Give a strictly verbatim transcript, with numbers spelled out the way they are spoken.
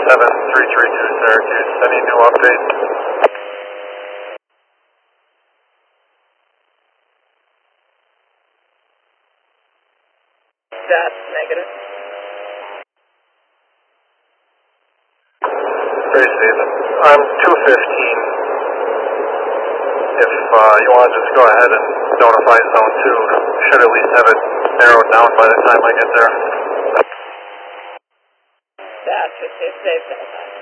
seven three three two Syracuse. Any new updates? That's negative. Very Stephen. I'm two fifteen. If uh, you want to just go ahead and notify Zone two, should at least have it narrowed down by the time I get there. That's just a safe.